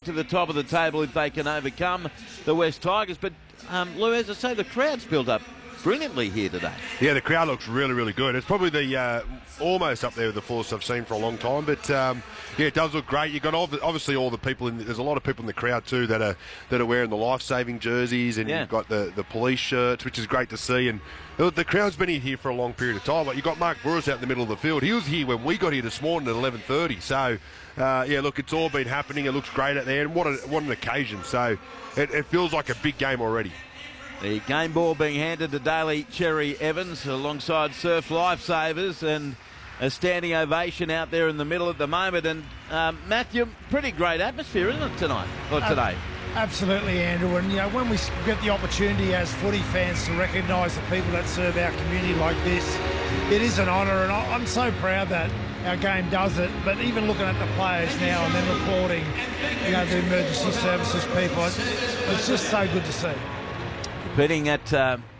to the top of the table if they can overcome the West Tigers. But, Lou, as I say, the crowd's built up brilliantly here today. Yeah, the crowd looks really, really good. It's probably the almost up there with the fullest I've seen for a long time. But yeah, it does look great. You've got obviously all the people there's a lot of people in the crowd too that are wearing the life-saving jerseys, and you've got the police shirts, which is great to see. And the crowd's been in here for a long period of time. Like, you've got Mark Burris out in the middle of the field. He was here when we got here this morning at 11:30. So yeah, look, it's all been happening. It looks great out there, and what an occasion. So it feels like a big game already. The game ball being handed to Daly Cherry Evans alongside Surf Lifesavers, and a standing ovation out there in the middle at the moment. And Matthew, pretty great atmosphere, isn't it, tonight or today? Absolutely, Andrew. And you know, when we get the opportunity as footy fans to recognise the people that serve our community like this, it is an honour, and I'm so proud that our game does it. But even looking at the players now and then applauding, you know, the emergency services people, it's just so good to see. Competing at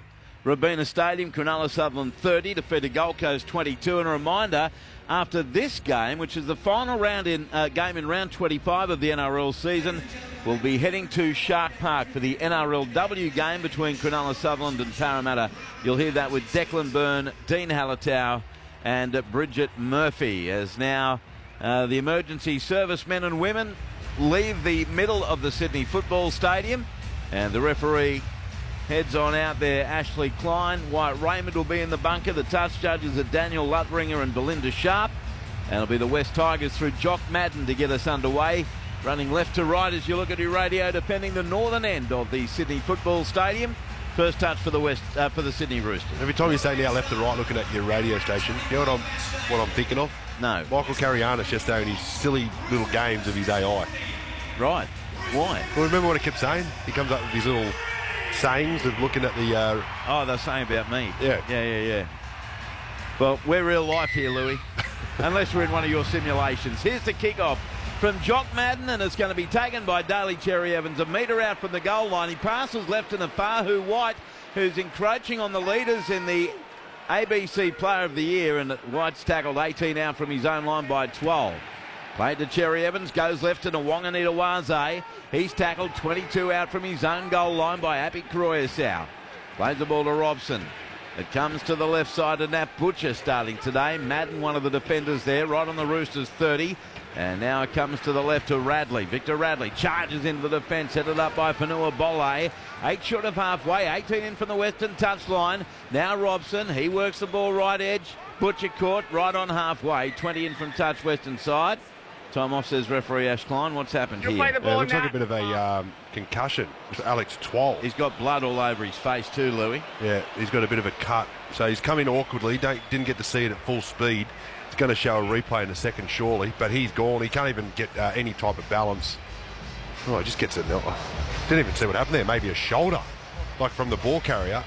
Robina Stadium, Cronulla Sutherland 30, defeated Gold Coast 22. And a reminder, after this game, which is the final round game in round 25 of the NRL season, we'll be heading to Shark Park for the NRLW game between Cronulla Sutherland and Parramatta. You'll hear that with Declan Byrne, Dean Hallertau and Bridget Murphy, as now the emergency servicemen and women leave the middle of the Sydney Football Stadium, and the referee heads on out there, Ashley Klein. Wyatt Raymond will be in the bunker. The touch judges are Daniel Lutringer and Belinda Sharp. And it'll be the West Tigers through Jock Madden to get us underway. Running left to right as you look at your radio, defending the northern end of the Sydney Football Stadium. First touch for the Sydney Roosters. Every time you say now left to right looking at your radio station, you know what I'm thinking of? No. Michael Carianis yesterday in his silly little games of his AI. Right. Why? Well, remember what he kept saying? He comes up with these little sayings of looking at the... Oh, they're saying about me. Yeah. Well, we're real life here, Louis. Unless we're in one of your simulations. Here's the kickoff from Jock Madden, and it's going to be taken by Daly Cherry Evans. A metre out from the goal line. He passes left to Nafahu White, who's encroaching on the leaders in the ABC Player of the Year, and White's tackled 18 out from his own line by 12. Played to Cherry Evans, goes left to Nwanganitawaze. He's tackled 22 out from his own goal line by Api Kroyasau. Plays the ball to Robson. It comes to the left side of Nat Butcher starting today. Madden, one of the defenders there, right on the Roosters 30. And now it comes to the left to Radley. Victor Radley charges into the defence, headed up by Fanua Bole. 8 short of halfway, 18 in from the western touchline. Now Robson, he works the ball right edge. Butcher caught right on halfway, 20 in from touch western side. Time off, says referee Ash Klein. What's happened here? It looks like a bit of a concussion. It's Alex Twal. He's got blood all over his face too, Louis. Yeah, he's got a bit of a cut. So he's come in awkwardly. Didn't get to see it at full speed. It's going to show a replay in a second, surely. But he's gone. He can't even get any type of balance. Oh, he just gets it. Didn't even see what happened there. Maybe a shoulder, like from the ball carrier.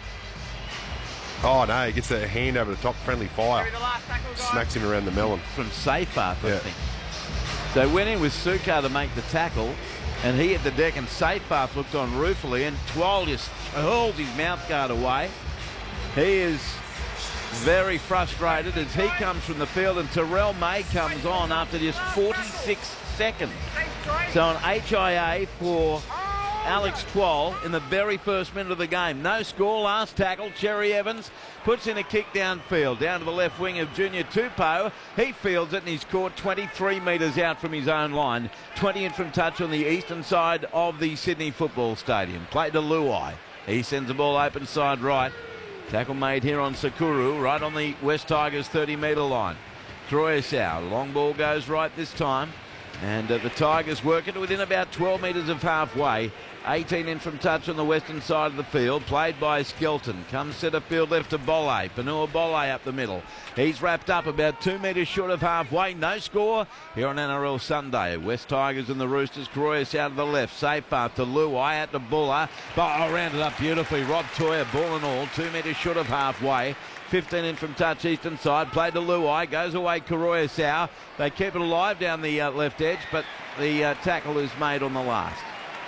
Oh, no, he gets a hand over the top. Friendly fire. Smacks him around the melon. From Seyfarth, I think. So went in with Sukar to make the tackle, and he hit the deck, and Seyfarth looked on ruefully, and Twal just hurled his mouth guard away. He is very frustrated as he comes from the field, and Terrell May comes on after just 46 seconds. So an HIA for Alex Twal in the very first minute of the game. No score, last tackle. Cherry Evans puts in a kick downfield, down to the left wing of Junior Tupou. He fields it, and he's caught 23 metres out from his own line. 20 in from touch on the eastern side of the Sydney Football Stadium. Played to Luai. He sends the ball open side right. Tackle made here on Sakuru, right on the West Tigers 30-metre line. Kroyasau, long ball goes right this time. And the Tigers work it within about 12 metres of halfway. 18 in from touch on the western side of the field. Played by Skelton. Comes centre field left to Bole. Fanua Bole up the middle. He's wrapped up about 2 metres short of halfway. No score here on NRL Sunday. West Tigers and the Roosters. Kroyas out of the left. Seyfarth to Luai out to Buller. Oh, rounded up beautifully. Rob Toyer, ball and all. 2 metres short of halfway. 15 in from touch eastern side. Played to Luai. Goes away Kroyasau. They keep it alive down the left edge, but the tackle is made on the last.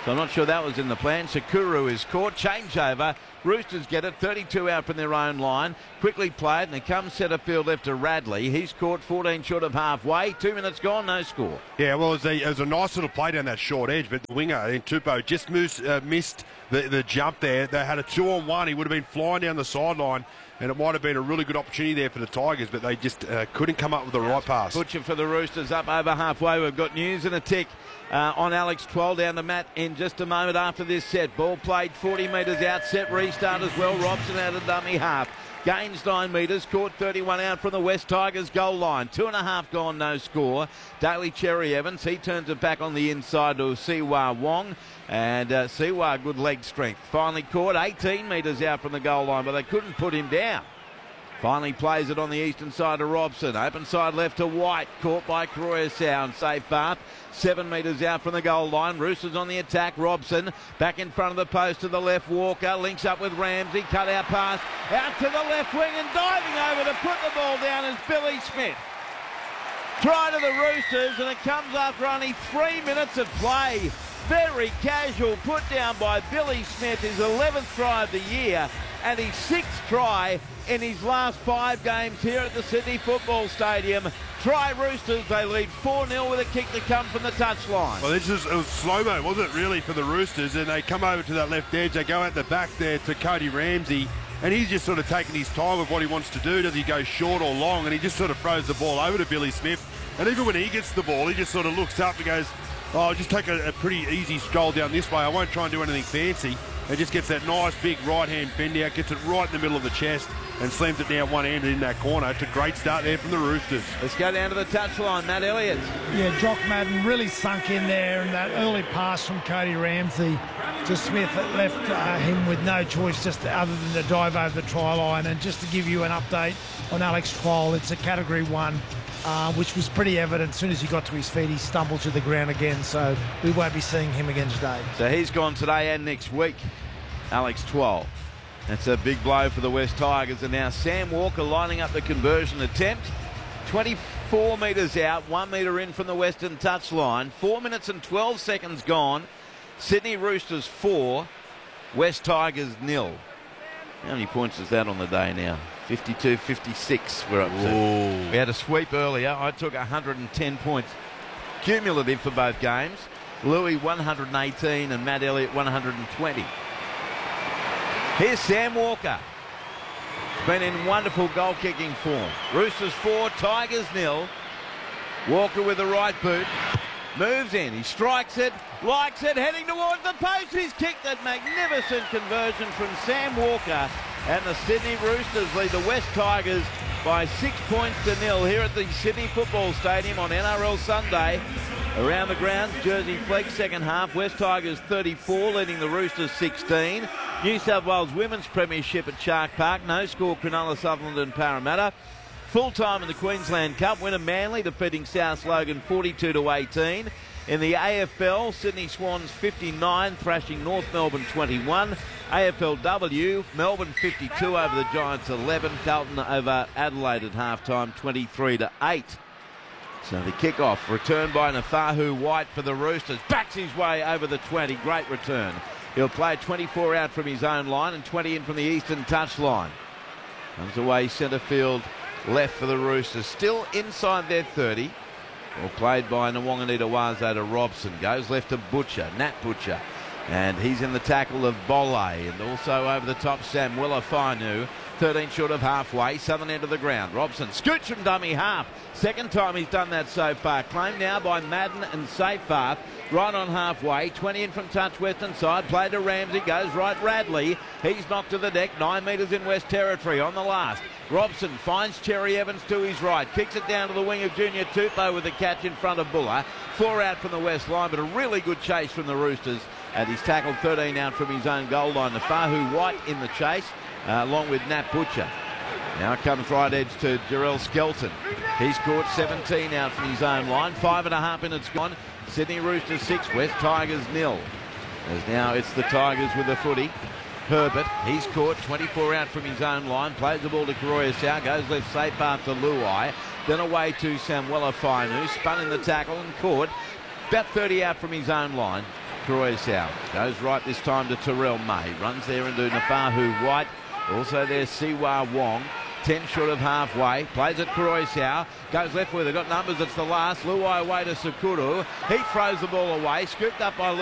So I'm not sure that was in the plan. Sakuru is caught. Changeover. Roosters get it. 32 out from their own line. Quickly played, and it comes centre field left to Radley. He's caught 14 short of halfway. 2 minutes gone, no score. Yeah, well, it was a nice little play down that short edge, but the winger in Tupou just missed the jump there. They had a 2-on-1. He would have been flying down the sideline, and it might have been a really good opportunity there for the Tigers, but they just couldn't come up with the right pass. Butcher for the Roosters up over halfway. We've got news and a tick on Alex Twal down the mat in just a moment after this set. Ball played 40 metres out, set restart as well. Robson out of dummy half. Gains 9 metres, caught 31 out from the West Tigers goal line. 2.5 gone, no score. Daly Cherry Evans, he turns it back on the inside to Siwa Wong. And Siwa, good leg strength. Finally caught 18 metres out from the goal line, but they couldn't put him down. Finally plays it on the eastern side to Robson. Open side left to White. Caught by Karoya Sound. Safe path. 7 metres out from the goal line. Roosters on the attack. Robson back in front of the post to the left. Walker links up with Ramsey. Cut out pass. Out to the left wing and diving over to put the ball down is Billy Smith. Try to the Roosters, and it comes after only 3 minutes of play. Very casual put down by Billy Smith, his 11th try of the year and his 6th try in his last 5 games here at the Sydney Football Stadium. Try Roosters, they lead 4-0 with a kick to come from the touchline. Well, it was slow-mo, wasn't it, really, for the Roosters? And they come over to that left edge. They go out the back there to Cody Ramsey, and he's just sort of taking his time with what he wants to do. Does he go short or long? And he just sort of throws the ball over to Billy Smith. And even when he gets the ball, he just sort of looks up and goes, oh, I'll just take a pretty easy stroll down this way. I won't try and do anything fancy. And just gets that nice big right-hand bend out, gets it right in the middle of the chest and slams it down one-handed in that corner. It's a great start there from the Roosters. Let's go down to the touchline. Matt Elliott. Yeah, Jock Madden really sunk in there, and that early pass from Cody Ramsey to Smith that left him with no choice just other than to dive over the try line. And just to give you an update on Alex Twal, it's a Category 1. Which was pretty evident. As soon as he got to his feet, he stumbled to the ground again, so we won't be seeing him again today. So he's gone today and next week, Alex Twal. That's a big blow for the West Tigers. And now Sam Walker lining up the conversion attempt. 24 metres out, 1 metre in from the western touchline. 4 minutes and 12 seconds gone. Sydney Roosters 4, West Tigers 0. How many points is that on the day now? 52-56 we're up to. Ooh. We had a sweep earlier. I took 110 points cumulative for both games. Louis 118 and Matt Elliott 120. Here's Sam Walker. Been in wonderful goal-kicking form. Roosters 4, Tigers 0. Walker with the right boot. Moves in. He strikes it. Likes it. Heading towards the post. He's kicked that magnificent conversion from Sam Walker. And the Sydney Roosters lead the West Tigers by 6 points to 0 here at the Sydney Football Stadium on NRL Sunday. Around the ground, Jersey Flegg second half. West Tigers 34, leading the Roosters 16. New South Wales Women's Premiership at Shark Park. No score, Cronulla, Sutherland and Parramatta. Full time in the Queensland Cup. Winner Manly defeating South Logan 42-18. In the AFL, Sydney Swans 59, thrashing North Melbourne 21. AFLW, Melbourne 52 over the Giants 11. Carlton over Adelaide at halftime 23-8. So the kickoff returned by Nafahu White for the Roosters. Backs his way over the 20. Great return. He'll play 24 out from his own line and 20 in from the eastern touchline. Comes away centre field left for the Roosters. Still inside their 30. Well played by Nwanganita Wazo to Robson. Goes left to Butcher, Nat Butcher. And he's in the tackle of Bolle. And also over the top, Samuela Fainu. 13 short of halfway, southern end of the ground. Robson scoots from dummy half. Second time he's done that so far. Claimed now by Madden and Seyfarth. Right on halfway, 20 in from touch western side. Play to Ramsey, goes right Radley. He's knocked to the deck, 9 metres in West Territory on the last. Robson finds Cherry Evans to his right. Kicks it down to the wing of Junior Tupou with a catch in front of Buller. 4 out from the west line, but a really good chase from the Roosters. And he's tackled 13 out from his own goal line. Nafahu White in the chase, along with Nat Butcher. Now comes right edge to Jarrell Skelton. He's caught 17 out from his own line. 5.5 minutes gone. Sydney Roosters 6, West Tigers 0. As now it's the Tigers with the footy. Herbert, he's caught 24 out from his own line. Plays the ball to Karoya Sound. Goes left safe after Luai. Then away to Samuela Fainu. Spun in the tackle and caught. About 30 out from his own line. Croissau goes right this time to Terrell May. Runs there into Nafahu White. Also there's Siwa Wong. 10 short of halfway. Plays at Croissau. Goes left where they've got numbers. It's the last. Luai away to Sakuru. He throws the ball away. Scooped up by